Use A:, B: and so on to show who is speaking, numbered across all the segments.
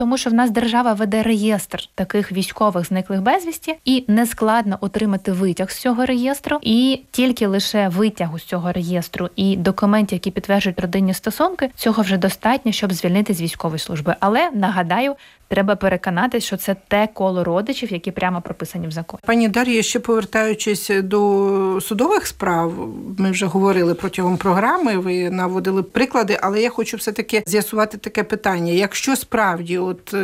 A: Тому що в нас держава веде реєстр таких військових зниклих безвісті, і нескладно отримати витяг з цього реєстру, і тільки лише витягу з цього реєстру і документів, які підтверджують родинні стосунки, цього вже достатньо, щоб звільнити з військової служби. Але, нагадаю, треба переконатись, що це те коло родичів, які прямо прописані в законі.
B: Пані Дар'я, ще повертаючись до судових справ, ми вже говорили протягом програми, ви наводили приклади, але я хочу все-таки з'ясувати таке питання. Якщо справді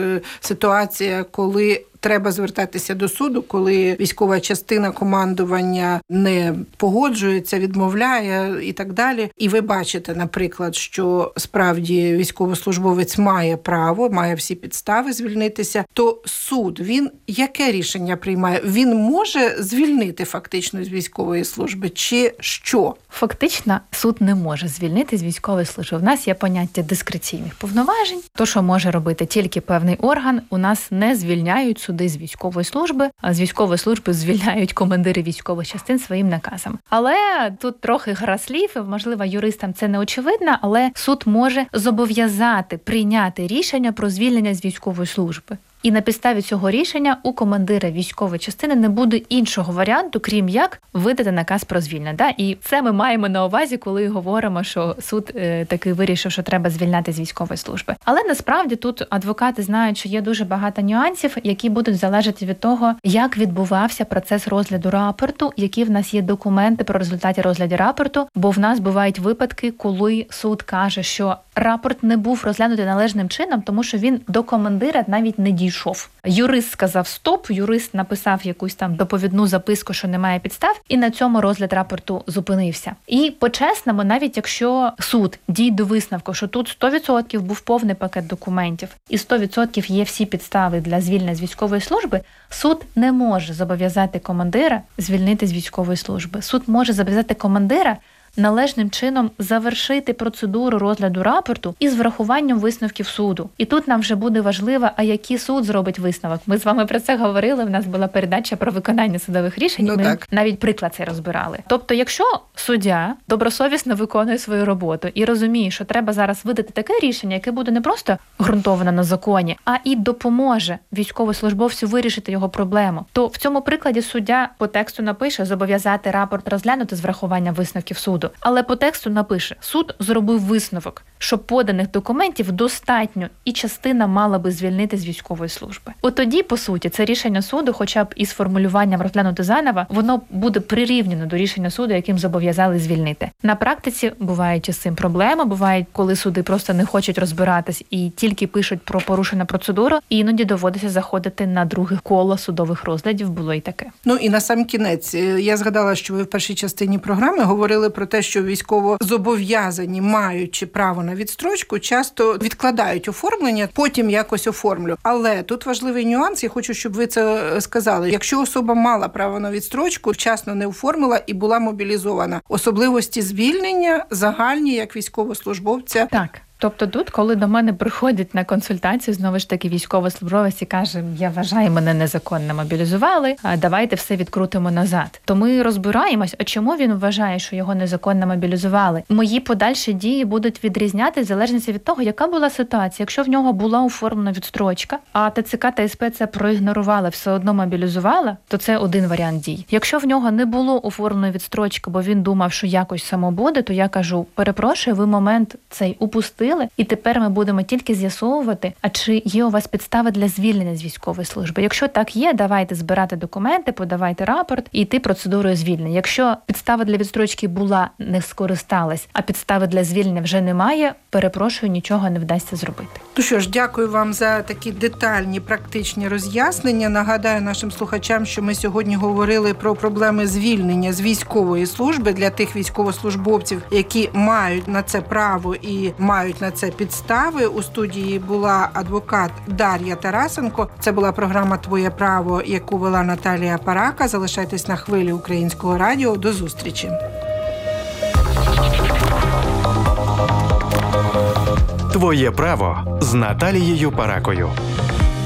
B: ситуація, коли треба звертатися до суду, коли військова частина командування не погоджується, відмовляє і так далі. І ви бачите, наприклад, що справді військовослужбовець має право, має всі підстави звільнитися, то суд, він яке рішення приймає? Він може звільнити фактично з військової служби чи що?
A: Фактично, суд не може звільнити з військової служби. У нас є поняття дискреційних повноважень. То, що може робити тільки певний орган, у нас не звільняють суди з військової служби, а з військової служби звільняють командири військових частин своїм наказом. Але тут трохи гра слів, можливо, юристам це не очевидно, але суд може зобов'язати прийняти рішення про звільнення з військової служби. І на підставі цього рішення у командира військової частини не буде іншого варіанту, крім як видати наказ про звільнення. І це ми маємо на увазі, коли говоримо, що суд таки вирішив, що треба звільняти з військової служби. Але насправді тут адвокати знають, що є дуже багато нюансів, які будуть залежати від того, як відбувався процес розгляду рапорту, які в нас є документи про результати розгляду рапорту, бо в нас бувають випадки, коли суд каже, що рапорт не був розглянутий належним чином, тому що він до командира навіть не дійшов. Юрист сказав стоп, юрист написав якусь там доповідну записку, що немає підстав, і на цьому розгляд рапорту зупинився. І по-чесному, навіть якщо суд дійде до висновку, що тут 100% був повний пакет документів, і 100% є всі підстави для звільнення з військової служби, суд не може зобов'язати командира звільнити з військової служби. Суд може зобов'язати командира належним чином завершити процедуру розгляду рапорту із врахуванням висновків суду. І тут нам вже буде важливо, а який суд зробить висновок. Ми з вами про це говорили, в нас була передача про виконання судових рішень, ми навіть приклад цей розбирали. Тобто, якщо суддя добросовісно виконує свою роботу і розуміє, що треба зараз видати таке рішення, яке буде не просто ґрунтоване на законі, а і допоможе військовослужбовцю вирішити його проблему, то в цьому прикладі суддя по тексту напише зобов'язати рапорт розглянути з врахуванням висновків суду. Але по тексту напише, суд зробив висновок, що поданих документів достатньо і частина мала би звільнити з військової служби. От тоді, по суті, це рішення суду, хоча б із формулюванням розглянути заново, воно буде прирівняно до рішення суду, яким зобов'язали звільнити. На практиці бувають із цим проблеми, бувають, коли суди просто не хочуть розбиратись і тільки пишуть про порушену процедуру, і іноді доводиться заходити на друге коло судових розглядів, було і таке.
B: І на сам кінець, я згадала, що ви в першій частині програми говорили про те, що військовозобов'язані, маючи право на відстрочку, часто відкладають оформлення, потім якось оформлю. Але тут важливий нюанс, я хочу, щоб ви це сказали. Якщо особа мала право на відстрочку, вчасно не оформила і була мобілізована, особливості звільнення загальні, як військовослужбовця.
A: Так. Тобто тут, коли до мене приходять на консультацію, знову ж таки, військовослужбовець і каже, я вважаю, мене незаконно мобілізували, а давайте все відкрутимо назад. То ми розбираємось, а чому він вважає, що його незаконно мобілізували? Мої подальші дії будуть відрізнятися в залежності від того, яка була ситуація. Якщо в нього була оформлена відстрочка, а ТЦК та СП це проігнорувала, все одно мобілізувала, то це один варіант дій. Якщо в нього не було оформленої відстрочки, бо він думав, що якось само буде, то я кажу, перепрошую, ви момент цей упустили, і тепер ми будемо тільки з'ясовувати, а чи є у вас підстави для звільнення з військової служби. Якщо так є, давайте збирати документи, подавайте рапорт і йти процедурою звільнення. Якщо підстава для відстрочки була, не скористалась, а підстави для звільнення вже немає, перепрошую, нічого не вдасться зробити.
B: Ну що ж, дякую вам за такі детальні, практичні роз'яснення. Нагадаю нашим слухачам, що ми сьогодні говорили про проблеми звільнення з військової служби для тих військовослужбовців, які мають на це право і мають на це підстави. У студії була адвокат Дар'я Тарасенко. Це була програма «Твоє право», яку вела Наталія Парака. Залишайтесь на хвилі Українського радіо. До зустрічі.
C: «Твоє право» з Наталією Паракою.